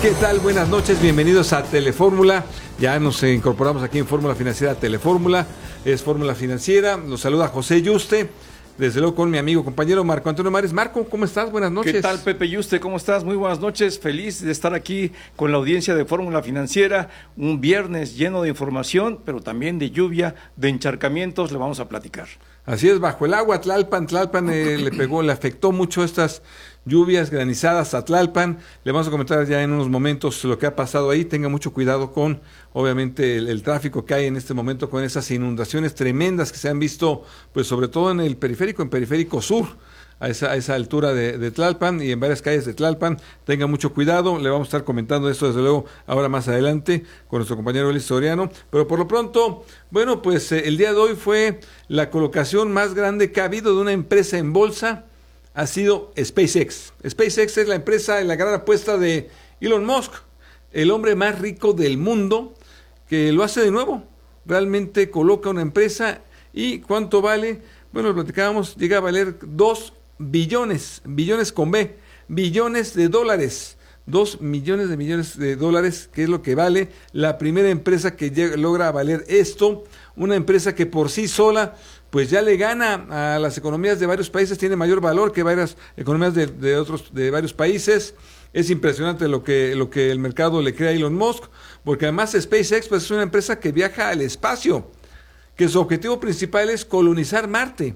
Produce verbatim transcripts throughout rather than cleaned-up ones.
¿Qué tal? Buenas noches, bienvenidos a Telefórmula. Ya nos incorporamos aquí en Fórmula Financiera Telefórmula, es Fórmula Financiera. Nos saluda José Yuste, desde luego con mi amigo, compañero Marco Antonio Mares. Marco, ¿cómo estás? Buenas noches. ¿Qué tal, Pepe Yuste? ¿Cómo estás? Muy buenas noches. Feliz de estar aquí con la audiencia de Fórmula Financiera. Un viernes lleno de información, pero también de lluvia, de encharcamientos. Le vamos a platicar. Así es, bajo el agua, Tlalpan, Tlalpan eh, le pegó, le afectó mucho estas lluvias granizadas a Tlalpan. Le vamos a comentar ya en unos momentos lo que ha pasado ahí. Tenga mucho cuidado con, obviamente, el, el tráfico que hay en este momento con esas inundaciones tremendas que se han visto, pues sobre todo en el periférico, en Periférico Sur, a esa, a esa altura de, de Tlalpan y en varias calles de Tlalpan. Tenga mucho cuidado, le vamos a estar comentando esto desde luego ahora más adelante con nuestro compañero Luis Soriano, pero por lo pronto, bueno, pues eh, el día de hoy fue la colocación más grande que ha habido de una empresa en bolsa, ha sido SpaceX. SpaceX es la empresa, la gran apuesta de Elon Musk, el hombre más rico del mundo, que lo hace de nuevo, realmente coloca una empresa. ¿Y cuánto vale? Bueno, lo platicábamos, llega a valer dos billones, billones con B, billones de dólares, dos millones de millones de dólares, que es lo que vale la primera empresa que llega, logra valer esto, una empresa que por sí sola, pues ya le gana a las economías de varios países, tiene mayor valor que varias economías de, de otros, de varios países. Es impresionante lo que, lo que el mercado le crea a Elon Musk, porque además SpaceX pues, es una empresa que viaja al espacio, que su objetivo principal es colonizar Marte.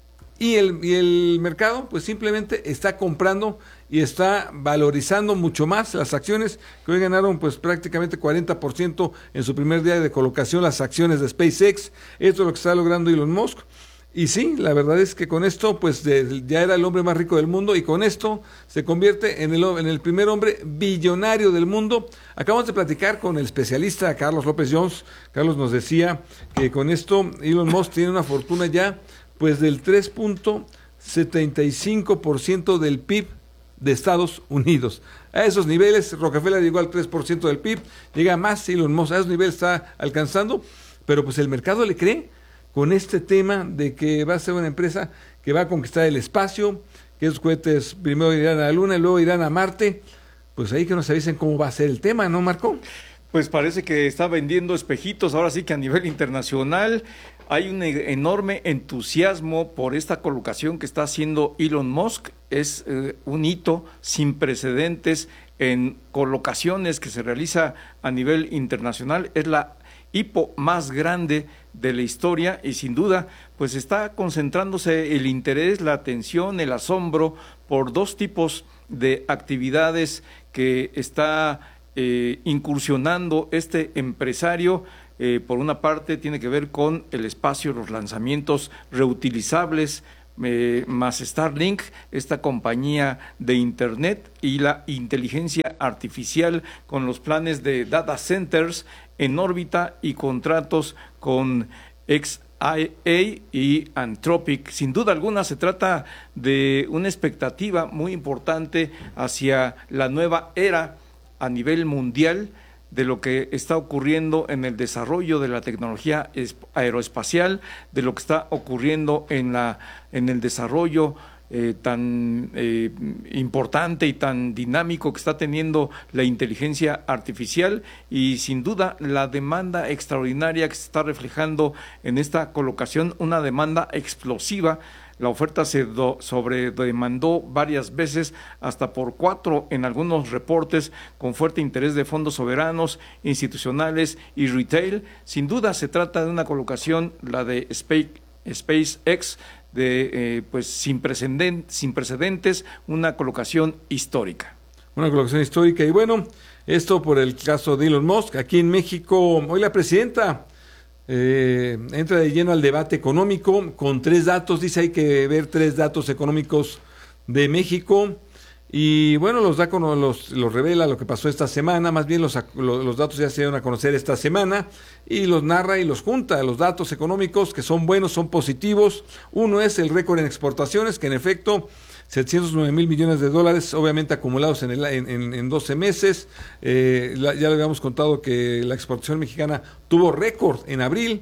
Y el, y el mercado pues simplemente está comprando y está valorizando mucho más las acciones, que hoy ganaron pues prácticamente cuarenta por ciento en su primer día de colocación las acciones de SpaceX. Esto es lo que está logrando Elon Musk. Y sí, la verdad es que con esto pues de, ya era el hombre más rico del mundo y con esto se convierte en el, en el primer hombre billonario del mundo. Acabamos de platicar con el especialista Carlos López Jones. Carlos nos decía que con esto Elon Musk tiene una fortuna ya pues del tres punto setenta y cinco por ciento del P I B de Estados Unidos. A esos niveles, Rockefeller llegó al tres por ciento del P I B, llega más Elon Musk, a esos niveles está alcanzando, pero pues el mercado le cree con este tema de que va a ser una empresa que va a conquistar el espacio, que esos cohetes primero irán a la Luna y luego irán a Marte. Pues ahí que nos avisen cómo va a ser el tema, ¿no, Marco? Pues parece que está vendiendo espejitos, ahora sí que a nivel internacional. Hay un enorme entusiasmo por esta colocación que está haciendo Elon Musk. Es eh, un hito sin precedentes en colocaciones que se realiza a nivel internacional. Es la hipo más grande de la historia y sin duda pues está concentrándose el interés, la atención, el asombro por dos tipos de actividades que está eh, incursionando este empresario. Eh, por una parte tiene que ver con el espacio, los lanzamientos reutilizables, eh, más Starlink, esta compañía de internet, y la inteligencia artificial con los planes de data centers en órbita y contratos con X A I y Anthropic. Sin duda alguna se trata de una expectativa muy importante hacia la nueva era a nivel mundial de lo que está ocurriendo en el desarrollo de la tecnología aeroespacial, de lo que está ocurriendo en la en el desarrollo eh, tan eh, importante y tan dinámico que está teniendo la inteligencia artificial, y sin duda la demanda extraordinaria que se está reflejando en esta colocación, una demanda explosiva. La oferta se do, sobredemandó varias veces, hasta por cuatro en algunos reportes, con fuerte interés de fondos soberanos, institucionales y retail. Sin duda se trata de una colocación, la de Space, SpaceX, de eh, pues sin precedentes, sin precedentes, una colocación histórica. Una colocación histórica. Y bueno, esto por el caso de Elon Musk. Aquí en México, hoy la presidenta Eh, entra de lleno al debate económico con tres datos. Dice hay que ver tres datos económicos de México y bueno, los da con, los, los revela lo que pasó esta semana. Más bien los, los, los datos ya se dieron a conocer esta semana y los narra y los junta. Los datos económicos que son buenos, son positivos. Uno es el récord en exportaciones, que en efecto setecientos nueve mil millones de dólares, obviamente acumulados en, el, en, en, en doce meses. Eh, la, ya le habíamos contado que la exportación mexicana tuvo récord en abril,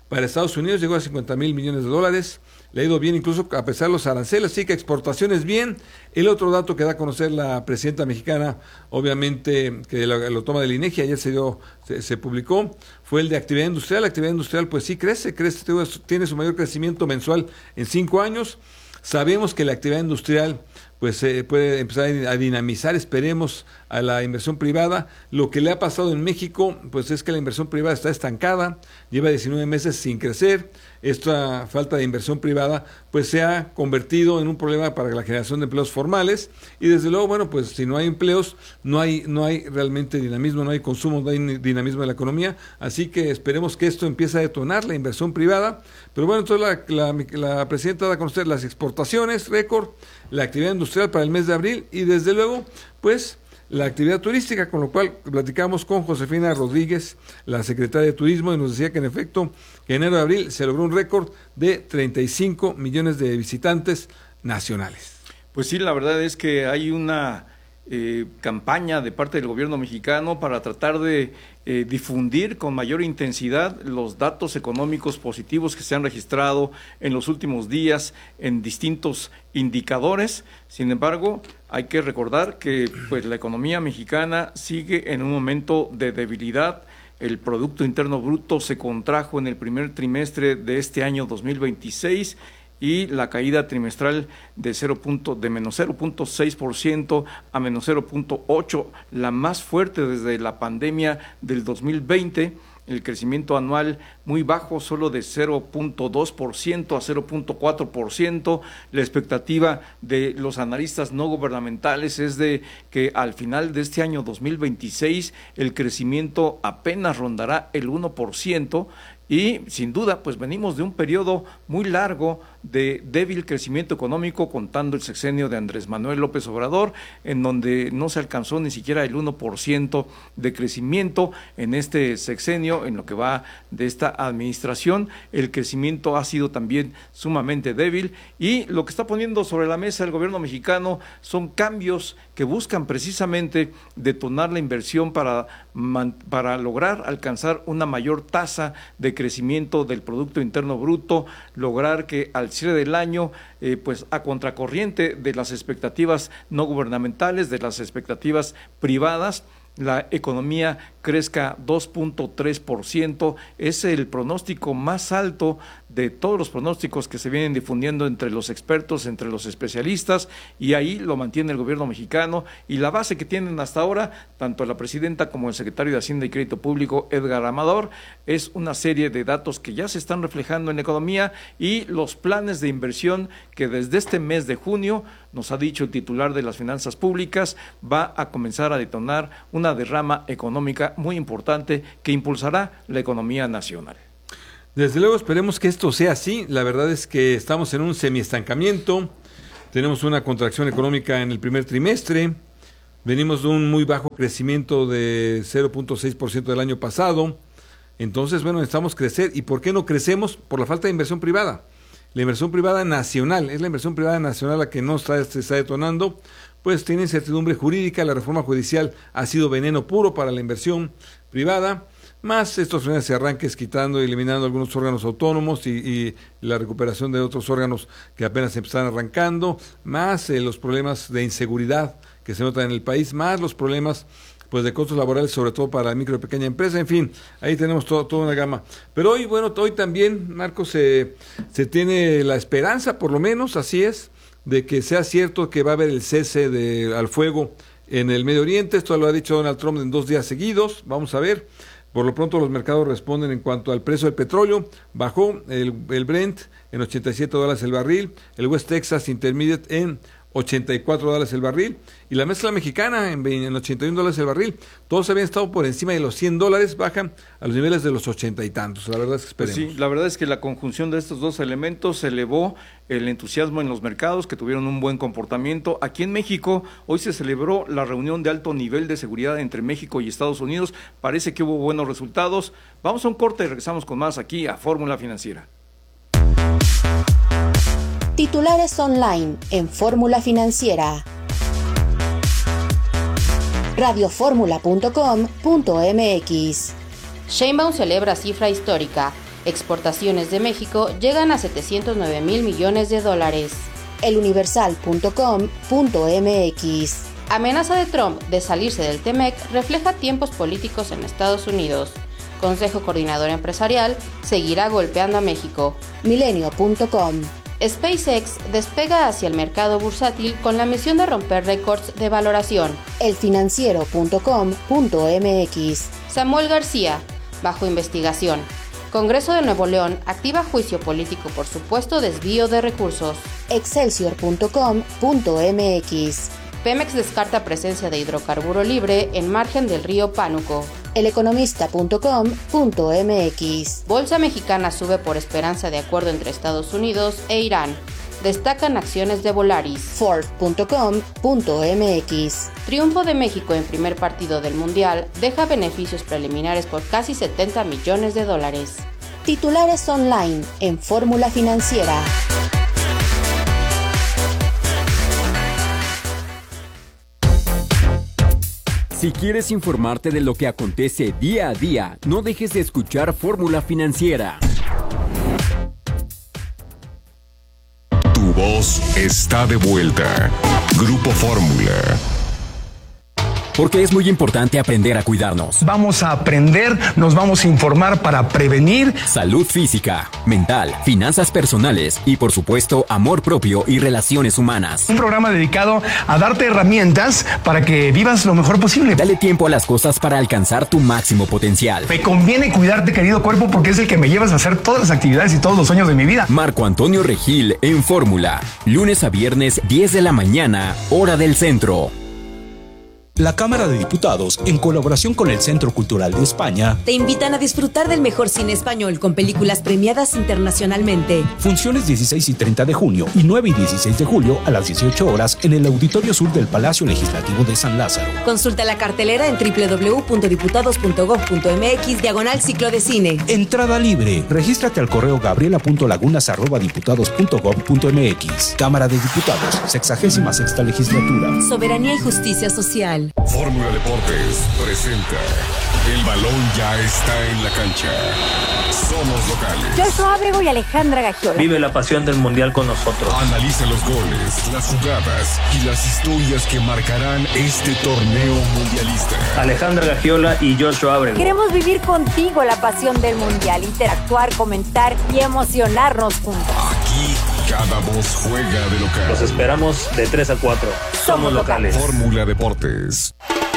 Para Estados Unidos llegó a cincuenta mil millones de dólares. Le ha ido bien incluso a pesar de los aranceles, así que exportaciones bien. El otro dato que da a conocer la presidenta mexicana, obviamente que lo, lo toma del INEGI, ayer se dio, se, se publicó, fue el de actividad industrial. La actividad industrial pues sí crece, crece, tiene su mayor crecimiento mensual en cinco años. Sabemos que la actividad industrial pues eh, puede empezar a dinamizar, esperemos, a la inversión privada. Lo que le ha pasado en México, pues es que la inversión privada está estancada, lleva diecinueve meses sin crecer. Esta falta de inversión privada pues se ha convertido en un problema para la generación de empleos formales, y desde luego, bueno, pues si no hay empleos, no hay, no hay realmente dinamismo, no hay consumo, no hay dinamismo en la economía, así que esperemos que esto empiece a detonar la inversión privada. Pero bueno, entonces la, la, la presidenta da a conocer las exportaciones, récord, la actividad industrial para el mes de abril y desde luego, pues, la actividad turística, con lo cual platicamos con Josefina Rodríguez, la secretaria de Turismo, y nos decía que en efecto, que en enero de abril se logró un récord de treinta y cinco millones de visitantes nacionales. Pues sí, la verdad es que hay una eh, campaña de parte del gobierno mexicano para tratar de eh, difundir con mayor intensidad los datos económicos positivos que se han registrado en los últimos días en distintos indicadores. Sin embargo, hay que recordar que pues la economía mexicana sigue en un momento de debilidad. El Producto Interno Bruto se contrajo en el primer trimestre de este año dos mil veintiséis y la caída trimestral de cero. de menos cero punto seis por ciento a menos cero punto ocho por ciento, la más fuerte desde la pandemia del dos mil veinte. El crecimiento anual muy bajo, solo de cero punto dos por ciento a cero punto cuatro por ciento. La expectativa de los analistas no gubernamentales es de que al final de este año dos mil veintiséis el crecimiento apenas rondará el uno por ciento. Y sin duda, pues venimos de un periodo muy largo de débil crecimiento económico, contando el sexenio de Andrés Manuel López Obrador, en donde no se alcanzó ni siquiera el uno por ciento de crecimiento. En este sexenio, en lo que va de esta administración, el crecimiento ha sido también sumamente débil, y lo que está poniendo sobre la mesa el gobierno mexicano son cambios que buscan precisamente detonar la inversión para, para lograr alcanzar una mayor tasa de crecimiento del Producto Interno Bruto, lograr que al cierre del año, eh, pues a contracorriente de las expectativas no gubernamentales, de las expectativas privadas, la economía crezca dos punto tres por ciento, es el pronóstico más alto de todos los pronósticos que se vienen difundiendo entre los expertos, entre los especialistas, y ahí lo mantiene el gobierno mexicano, y la base que tienen hasta ahora, tanto la presidenta como el secretario de Hacienda y Crédito Público, Edgar Amador, es una serie de datos que ya se están reflejando en la economía y los planes de inversión que desde este mes de junio, nos ha dicho el titular de las finanzas públicas, va a comenzar a detonar una derrama económica muy importante que impulsará la economía nacional. Desde luego esperemos que esto sea así. La verdad es que estamos en un semiestancamiento, tenemos una contracción económica en el primer trimestre, venimos de un muy bajo crecimiento de cero punto seis por ciento del año pasado, entonces bueno, necesitamos crecer. ¿Y por qué no crecemos? Por la falta de inversión privada. La inversión privada nacional, es la inversión privada nacional la que no está, se está detonando, pues tiene incertidumbre jurídica, la reforma judicial ha sido veneno puro para la inversión privada, más estos frenos y arranques quitando y eliminando algunos órganos autónomos y, y la recuperación de otros órganos que apenas se están arrancando, más eh, los problemas de inseguridad que se notan en el país, más los problemas pues de costos laborales, sobre todo para la micro y pequeña empresa. En fin, ahí tenemos todo, toda una gama. Pero hoy, bueno, hoy también, Marcos, se, se tiene la esperanza, por lo menos, así es, de que sea cierto que va a haber el cese de, al fuego en el Medio Oriente. Esto lo ha dicho Donald Trump en dos días seguidos, vamos a ver. Por lo pronto los mercados responden en cuanto al precio del petróleo. Bajó el, el Brent en ochenta y siete dólares el barril, el West Texas Intermediate en ochenta y cuatro dólares el barril, y la mezcla mexicana en, en ochenta y uno dólares el barril. Todos habían estado por encima de los cien dólares, bajan a los niveles de los ochenta y tantos. La verdad es que esperemos. Pues sí, la verdad es que la conjunción de estos dos elementos elevó el entusiasmo en los mercados, que tuvieron un buen comportamiento. Aquí en México, hoy se celebró la reunión de alto nivel de seguridad entre México y Estados Unidos. Parece que hubo buenos resultados. Vamos a un corte y regresamos con más aquí a Fórmula Financiera. Titulares online en Fórmula Financiera. radio fórmula punto com punto m x. Sheinbaum celebra cifra histórica. Exportaciones de México llegan a setecientos nueve mil millones de dólares. eluniversal punto com punto m x. Amenaza de Trump de salirse del T M E C refleja tiempos políticos en Estados Unidos. Consejo Coordinador Empresarial seguirá golpeando a México. milenio punto com. SpaceX despega hacia el mercado bursátil con la misión de romper récords de valoración. elfinanciero punto com punto m x. Samuel García, bajo investigación. Congreso de Nuevo León activa juicio político por supuesto desvío de recursos. excelsior punto com punto m x. Pemex descarta presencia de hidrocarburo libre en margen del río Pánuco. eleconomista punto com punto m x. Bolsa mexicana sube por esperanza de acuerdo entre Estados Unidos e Irán. Destacan acciones de Volaris. Ford punto com punto m x. Triunfo de México en primer partido del Mundial deja beneficios preliminares por casi setenta millones de dólares. Titulares online en Fórmula Financiera. Si quieres informarte de lo que acontece día a día, no dejes de escuchar Fórmula Financiera. Tu voz está de vuelta. Grupo Fórmula. Porque es muy importante aprender a cuidarnos. Vamos a aprender, nos vamos a informar para prevenir. Salud física, mental, finanzas personales y, por supuesto, amor propio y relaciones humanas. Un programa dedicado a darte herramientas para que vivas lo mejor posible. Dale tiempo a las cosas para alcanzar tu máximo potencial. Me conviene cuidarte, querido cuerpo, porque es el que me llevas a hacer todas las actividades y todos los sueños de mi vida. Marco Antonio Regil en Fórmula. Lunes a viernes, diez de la mañana, hora del centro. La Cámara de Diputados, en colaboración con el Centro Cultural de España, te invitan a disfrutar del mejor cine español con películas premiadas internacionalmente. Funciones dieciséis y treinta de junio y nueve y dieciséis de julio a las dieciocho horas en el Auditorio Sur del Palacio Legislativo de San Lázaro. Consulta la cartelera en doble u doble u doble u punto diputados punto gob punto m x diagonal ciclo de cine. Entrada libre. Regístrate al correo gabriela punto lagunas arroba diputados punto gob punto m x. Cámara de Diputados, sexagésima sexta legislatura. Soberanía y justicia social. Fórmula Deportes presenta. El balón ya está en la cancha. Somos locales. Joshua Ábrego y Alejandra Gagiola. Vive la pasión del mundial con nosotros. Analiza los goles, las jugadas y las historias que marcarán este torneo mundialista. Alejandra Gagiola y Joshua Ábrego. Queremos vivir contigo la pasión del mundial, interactuar, comentar y emocionarnos juntos. Aquí cada voz juega de local. Los esperamos de tres a cuatro. Somos locales. Fórmula Deportes.